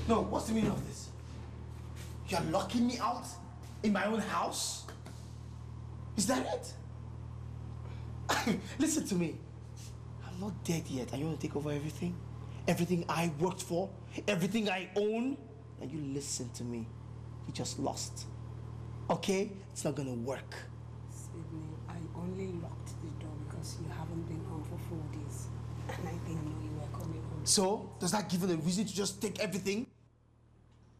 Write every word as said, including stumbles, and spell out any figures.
No, what's the meaning of this? You're locking me out in my own house? Is that it? Listen to me. I'm not dead yet, and you want to take over everything? Everything I worked for? Everything I own? And you listen to me. You just lost. Okay? It's not gonna work. Sydney, I only locked the door because you haven't been home for four days. And I didn't know you were coming home. So, does that give you a reason to just take everything?